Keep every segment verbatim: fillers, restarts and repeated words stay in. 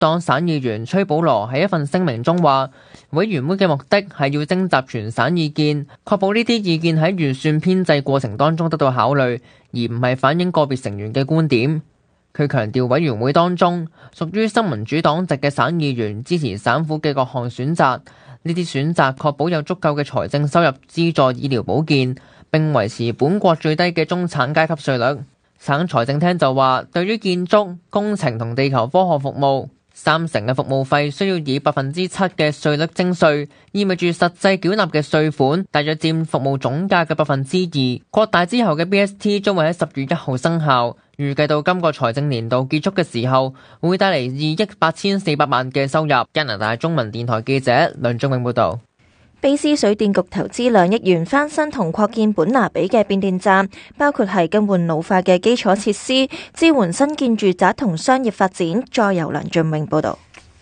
當省議員崔保羅喺一份聲明中話，委員會嘅目的係要徵集全省意見，確保呢啲意見喺預算編製過程當中得到考慮，而唔係反映個別成員嘅觀點。佢強調委員會當中屬於新民主黨籍嘅省議員支持省府嘅各項選擇，呢啲選擇確保有足夠嘅財政收入資助醫療保健，並維持本國最低嘅中產階級稅率。省財政廳就話，對於建築、工程同地球科學服務，三成嘅服務費需要以百分之七嘅稅率徵稅，意味住實際繳納嘅稅款大約佔服務總價嘅百分之二。擴大之後嘅 B S T 將會喺十月一號生效，預計到今個財政年度結束嘅時候，會帶嚟二億八千四百萬嘅收入。加拿大中文電台記者梁仲永報導。 卑斯水電局投資兩億元翻新同擴建本拿比嘅變電站，包括係更換老化嘅基礎設施，支援新建住宅同商業發展。再由梁俊永報導。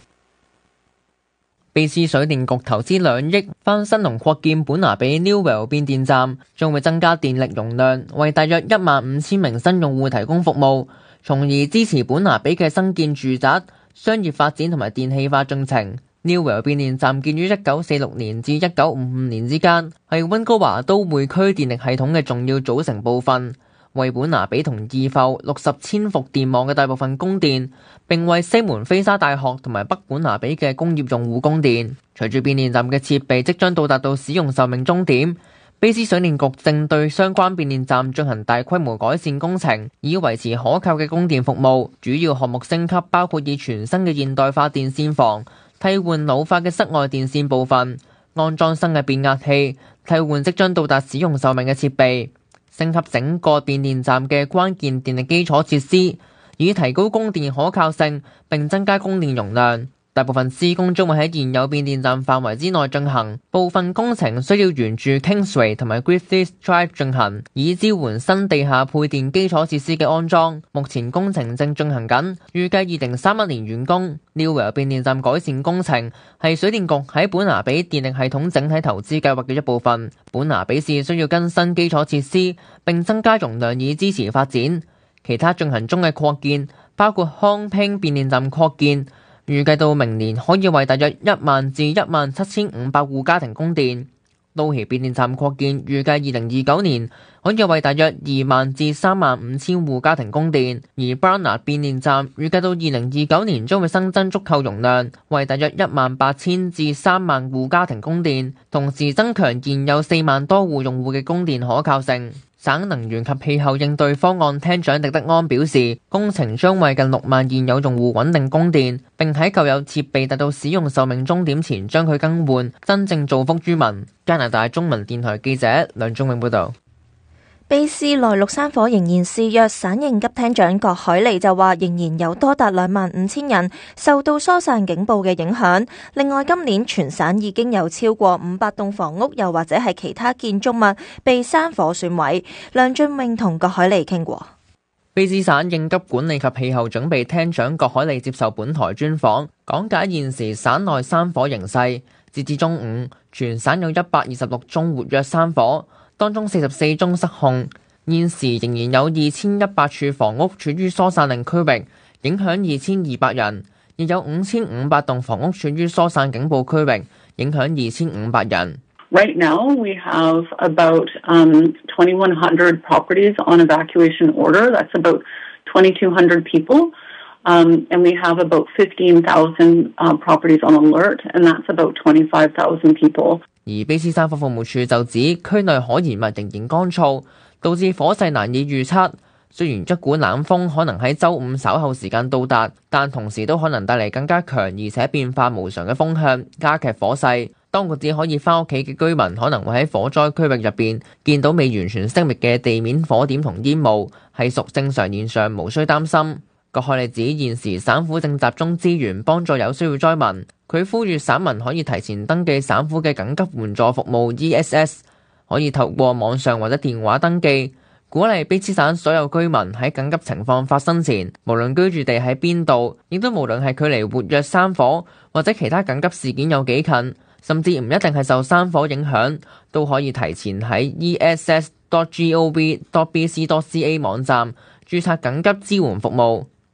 卑斯水電局投資兩億翻新同擴建本拿比 Newell 變電站，將會增加電力容量，為大約一萬五千名新用戶提供服務，從而支持本拿比嘅新建住宅、商業發展同埋電氣化進程。Newell 變電站建於一九四六年至一九五五年之間，係溫哥華都會區電力系統嘅重要組成部分，為本拿比同義埠六十千伏電網嘅大部分供電，並為西門菲沙大學同埋北本拿比嘅工業用戶供電。隨住變電站嘅設備即將到達到使用壽命終點，卑斯水電局正對相關變電站進行大規模改善工程，以維持可靠嘅供電服務。主要項目升級包括以全新嘅現代化電線房替換老化嘅室外電線部分，安裝新嘅變壓器，替換即將到達使用壽命嘅設備，升級整個變電站嘅關鍵電力基礎設施，以提高供電可靠性並增加供電容量。大部分施工將會喺現有變電站範圍之內進行，部分工程需要沿住 Kingsway 同埋 Griffith Drive 進行，以支援新地下配電基礎設施嘅安裝。目前工程正進行緊，預計二零三一年完工。Newell 變電站改善工程係水電局喺本拿比電力系統整體投資計劃嘅一部分。本拿比市需要更新基礎設施並增加容量以支持發展。其他進行中嘅擴建包括康平變電站擴建，預計到明年可以為大約一萬至一萬七千五百戶家庭供電。都希變電站擴建預計二零二九年可以為大約二萬至三萬五千戶家庭供電，而 Barnard 變電站預計到二零二九年將會新增足夠容量，為大約一萬八千至三萬戶家庭供電，同時增強現有四萬多戶用戶嘅供電可靠性。省能源及氣候應對方案廳長狄德安表示，工程將為近六萬現有用戶穩定供電，並喺舊有設備達到使用壽命終點前將佢更換，真正造福於民。加拿大中文電台記者梁仲永報導。 卑斯內陸山火仍然肆虐，省應急廳長郭海利就話，仍然有多達兩萬五千人受到疏散警報嘅影響。另外，今年全省已經有超過五百棟房屋，又或者係其他建築物被山火損毀。梁俊永同郭海利傾過。 卑斯省應急管理及氣候準備廳長郭海利接受本台專訪，講解現時省內山火形勢。截至中午，全省有一百二十六宗活躍山火，當中四十四宗失控。現時仍然有二千一百處房屋處於疏散令區域，影響二千二百人；亦有五千五百棟房屋處於疏散警報區域，影響二千五百人。 Right now, we have about um, twenty-one hundred properties on evacuation order. That's about twenty-two hundred people. Um, and we have about fifteen thousand uh, properties on alert, and that's about twenty-five thousand people. 而卑斯山火服務處就指，區內可燃物仍然乾燥，導致火勢難以預測。雖然一股冷風可能喺週五稍後時間到達，但同時都可能帶嚟更加強而且變化無常嘅風向，加劇火勢。當局只可以翻屋企嘅居民可能會喺火災區域入邊見到未完全熄滅嘅地面火點同煙霧，係屬正常現象，無需擔心。郭海利指現時省府正集中資源幫助有需要災民，佢呼籲省民可以提前登記省府嘅緊急援助服務 E S S， 可以透過網上或者電話登記，鼓勵卑斯省所有居民喺緊急情況發生前，無論居住地喺邊度，亦都無論係距離活躍山火或者其他緊急事件有幾近，甚至唔一定係受山火影響，都可以提前喺 E S S dot gov dot B C dot C A 網站註冊緊急支援服務。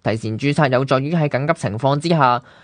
提前註冊有助於喺緊急情況之下